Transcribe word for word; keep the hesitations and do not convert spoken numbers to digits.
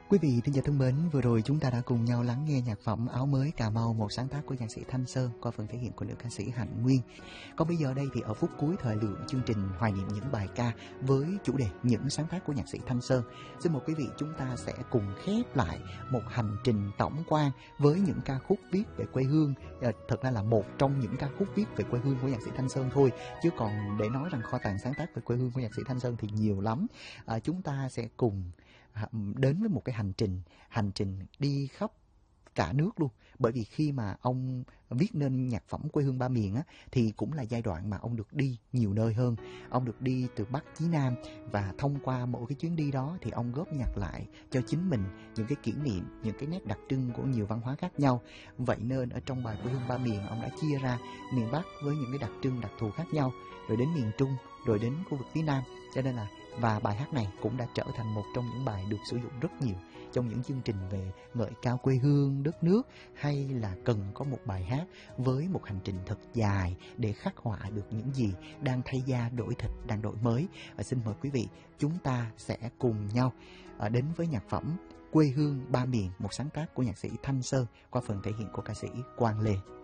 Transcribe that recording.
Quý vị thính giả thân mến, vừa rồi chúng ta đã cùng nhau lắng nghe nhạc phẩm Áo Mới Cà Mau, một sáng tác của nhạc sĩ Thanh Sơn qua phần thể hiện của nữ ca sĩ Hạnh Nguyên. Còn bây giờ đây thì ở phút cuối thời lượng chương trình hoài niệm những bài ca với chủ đề những sáng tác của nhạc sĩ Thanh Sơn, xin mời quý vị chúng ta sẽ cùng khép lại một hành trình tổng quan với những ca khúc viết về quê hương. À, thật ra là một trong những ca khúc viết về quê hương của nhạc sĩ Thanh Sơn thôi, chứ còn để nói rằng kho tàng sáng tác về quê hương của nhạc sĩ Thanh Sơn thì nhiều lắm. À, chúng ta sẽ cùng đến với một cái hành trình hành trình đi khắp cả nước luôn, bởi vì khi mà ông viết nên nhạc phẩm Quê Hương Ba Miền á, thì cũng là giai đoạn mà ông được đi nhiều nơi hơn. Ông được đi từ Bắc chí Nam, và thông qua mỗi cái chuyến đi đó thì ông góp nhặt lại cho chính mình những cái kỷ niệm, những cái nét đặc trưng của nhiều văn hóa khác nhau. Vậy nên ở trong bài Quê Hương Ba Miền, ông đã chia ra miền Bắc với những cái đặc trưng đặc thù khác nhau, rồi đến miền Trung, rồi đến khu vực phía Nam. Cho nên là và bài hát này cũng đã trở thành một trong những bài được sử dụng rất nhiều trong những chương trình về ngợi ca quê hương, đất nước, hay là cần có một bài hát với một hành trình thật dài để khắc họa được những gì đang thay da đổi thịt, đang đổi mới. Và xin mời quý vị chúng ta sẽ cùng nhau đến với nhạc phẩm Quê Hương Ba Miền, một sáng tác của nhạc sĩ Thanh Sơn qua phần thể hiện của ca sĩ Quang Lê.